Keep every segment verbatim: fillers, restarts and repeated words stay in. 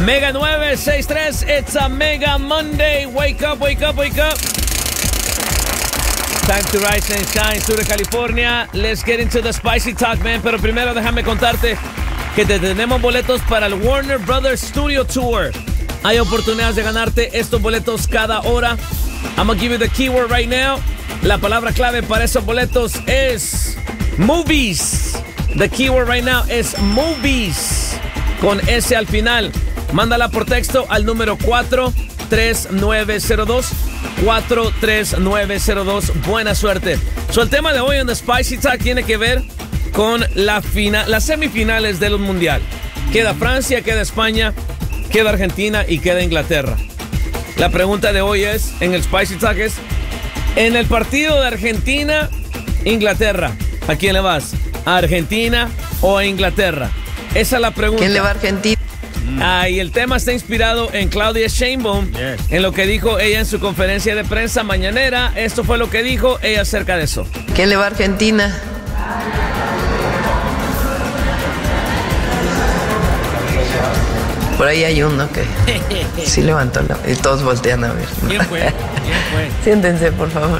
Mega nueve seis tres, it's a Mega Monday. Wake up, wake up, wake up. Time to rise and shine, sur de California. Let's get into the spicy talk, man. Pero primero déjame contarte que te tenemos boletos para el Warner Brothers Studio Tour. Hay oportunidades de ganarte estos boletos cada hora. I'm gonna give you the keyword right now. La palabra clave para esos boletos es movies. The keyword right now is movies. Con S al final. Mándala por texto al número cuatro tres nueve cero dos. cuatro tres nueve cero dos. Buena suerte. So, el tema de hoy en The Spicy Talk tiene que ver con la final, las semifinales del Mundial. Queda Francia, queda España, queda Argentina y queda Inglaterra. La pregunta de hoy es, en el Spicy Talk es, en el partido de Argentina, Inglaterra, ¿a quién le vas? ¿A Argentina o a Inglaterra? Esa es la pregunta. ¿Quién le va a Argentina? Ah, y el tema está inspirado en Claudia Sheinbaum, yes. En lo que dijo ella en su conferencia de prensa mañanera. Esto fue lo que dijo ella acerca de eso. ¿Quién le va a Argentina? Por ahí hay uno que sí levantó la... Y todos voltean a ver. ¿Quién fue? ¿Quién fue? Siéntense, por favor.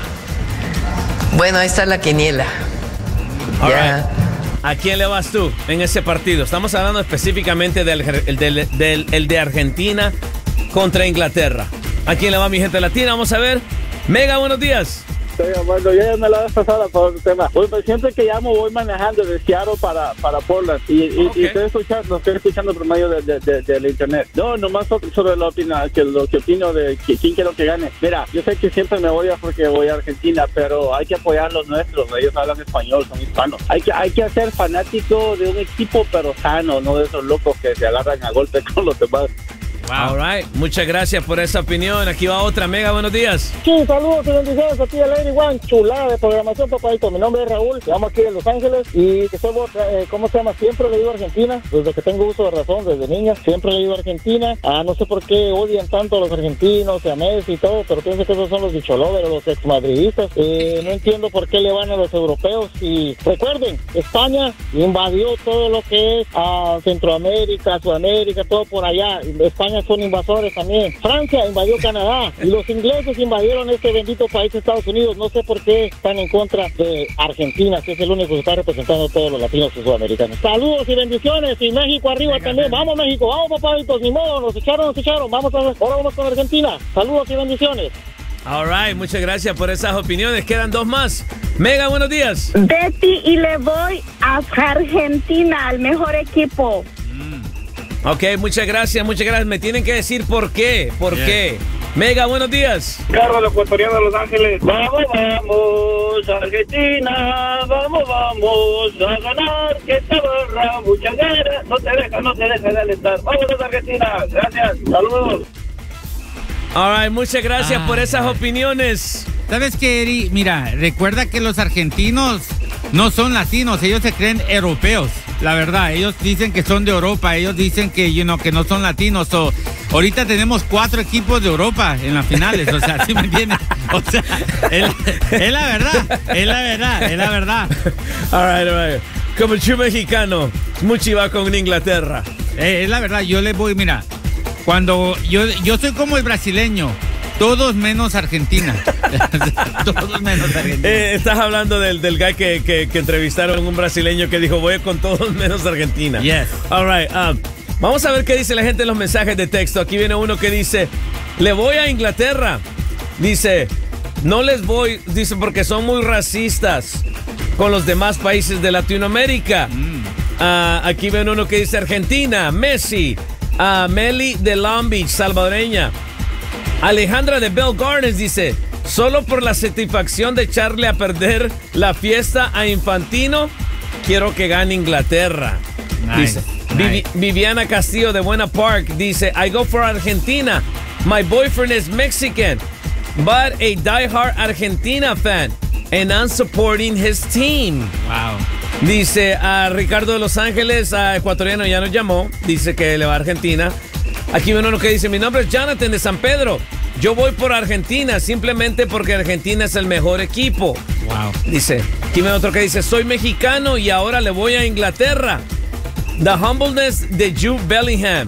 Bueno, ahí está la quiniela. All ya... right. ¿A quién le vas tú en ese partido? Estamos hablando específicamente del, del, del el de Argentina contra Inglaterra. ¿A quién le va mi gente latina? Vamos a ver. Mega, buenos días. Estoy llamando, ya me la vez pasada por el tema. Pues, siempre que llamo voy manejando de Seattle para, para Portland y, y, okay. y estoy escuchando, lo estoy escuchando por medio de, de, de, del internet. No, nomás sobre lo, opina, que, lo que opino de que, quién quiero que gane. Mira, yo sé que siempre me voy a porque voy a Argentina, pero hay que apoyar a los nuestros. Ellos hablan español, son hispanos. Hay que, hay que ser fanático de un equipo, pero sano, no de esos locos que se agarran a golpe con los demás. Wow. All right. Muchas gracias por esa opinión. Aquí va otra. Mega, buenos días. Sí, saludos y bendiciones aquí a Lady One. Chulada de programación, papadito. Mi nombre es Raúl. Llamo aquí de Los Ángeles y que soy, eh, ¿cómo se llama? Siempre le digo Argentina. Desde que tengo uso de razón, desde niña. Siempre le digo Argentina. Ah, no sé por qué odian tanto a los argentinos y a Messi y todo, pero pienso que esos son los bicholovers, los exmadridistas. Eh, no entiendo por qué le van a los europeos. Y recuerden, España invadió todo lo que es a Centroamérica, Sudamérica, todo por allá. España son invasores también. Francia invadió Canadá y los ingleses invadieron este bendito país de Estados Unidos. No sé por qué están en contra de Argentina, que es el único que está representando a todos los latinos y sudamericanos. Saludos y bendiciones y México arriba también. Vamos México, vamos papaditos, ni modo, nos echaron, nos echaron. Vamos a ver, ahora vamos con Argentina. Saludos y bendiciones. All right, muchas gracias por esas opiniones. Quedan dos más. Mega, buenos días. Betty, y le voy a Argentina, al mejor equipo. Ok, muchas gracias, muchas gracias. Me tienen que decir por qué, por yeah. qué. Mega, buenos días. Carlos, el ecuatoriano de Los Ángeles. Vamos, vamos, Argentina, vamos, vamos a ganar, que esta barra, muchas ganas, no te deja, no te deja de alentar. Vamos, Argentina, gracias, saludos. All right, muchas gracias ah, por esas opiniones. ¿Sabes qué, Eri? Mira, recuerda que los argentinos no son latinos, ellos se creen europeos. La verdad, ellos dicen que son de Europa, ellos dicen que, you know, que no son latinos. So, ahorita tenemos cuatro equipos de Europa en las finales, o sea, ¿sí me entiendes? O sea, es, es la verdad, es la verdad, es la verdad. All right, all right. Como yo mexicano, Muchi va con Inglaterra. Eh, es la verdad, yo le voy, mira, cuando yo, yo soy como el brasileño. Todos menos Argentina. Todos menos Argentina. Eh, estás hablando del, del guy que, que, que entrevistaron, un brasileño que dijo, voy con todos menos Argentina. Yes. All right. Um, vamos a ver qué dice la gente en los mensajes de texto. Aquí viene uno que dice, le voy a Inglaterra. Dice, no les voy, dice, porque son muy racistas con los demás países de Latinoamérica. Mm. Uh, aquí viene uno que dice Argentina, Messi, uh, Meli de Long Beach, salvadoreña. Alejandra de Bell Gardens dice, solo por la satisfacción de echarle a perder la fiesta a Infantino, quiero que gane Inglaterra. Nice, dice nice. Vivi Viviana Castillo de Buena Park dice, I go for Argentina. My boyfriend is Mexican, but a diehard Argentina fan, and I'm supporting his team. Wow. Dice a Ricardo de Los Ángeles, a ecuatoriano, ya nos llamó, dice que le va a Argentina. Aquí viene uno que dice, mi nombre es Jonathan de San Pedro. Yo voy por Argentina simplemente porque Argentina es el mejor equipo. Wow. Dice, aquí viene otro que dice, soy mexicano y ahora le voy a Inglaterra. The Humbleness de Jude Bellingham.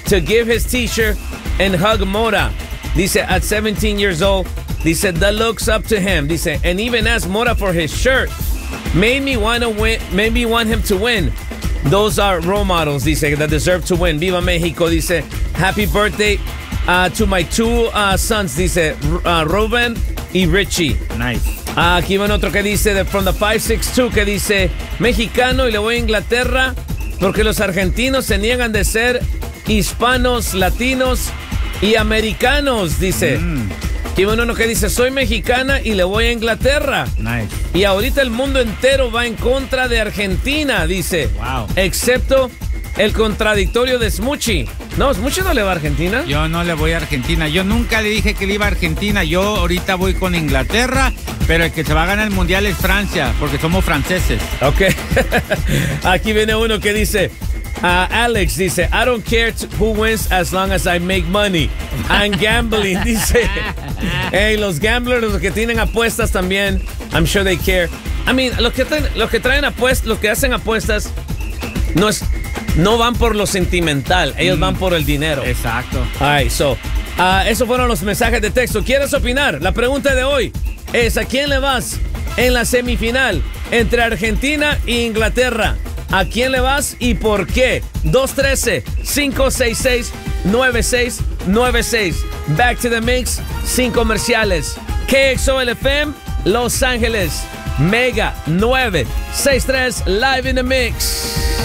to give his t-shirt and hug Mora. Dice, at seventeen years old, dice, that looks up to him. Dice, and even asked Mora for his shirt. Made me want to win, made me want him to win. Those are role models, dice, that deserve to win. Viva Mexico, dice, happy birthday uh, to my two uh, sons, dice, uh, Ruben y Richie. Nice. Uh, aquí va otro que dice, de, from the five six two, que dice, mexicano y le voy a Inglaterra porque los argentinos se niegan de ser hispanos, latinos y americanos, dice. Mm. Aquí va uno que dice, soy mexicana y le voy a Inglaterra. Nice. Y ahorita el mundo entero va en contra de Argentina, dice. Wow. Excepto el contradictorio de Smoochie. No, Smoochie no le va a Argentina. Yo no le voy a Argentina. Yo nunca le dije que le iba a Argentina. Yo ahorita voy con Inglaterra, pero el que se va a ganar el mundial es Francia, porque somos franceses. Ok. Aquí viene uno que dice, uh, Alex dice, I don't care who wins as long as I make money. I'm gambling, dice. Hey, los gamblers, los que tienen apuestas también, I'm sure they care. I mean, los que traen, los que traen apuestas, los que hacen apuestas, no es... No van por lo sentimental, ellos mm. van por el dinero. Exacto. All right, so, uh, esos fueron los mensajes de texto. ¿Quieres opinar? La pregunta de hoy es, ¿a quién le vas en la semifinal entre Argentina e Inglaterra? ¿A quién le vas y por qué? dos uno tres, cinco seis seis, nueve seis nueve seis. Back to the mix, sin comerciales. K X O L F M, Los Ángeles. Mega nueve seis tres, live in the mix.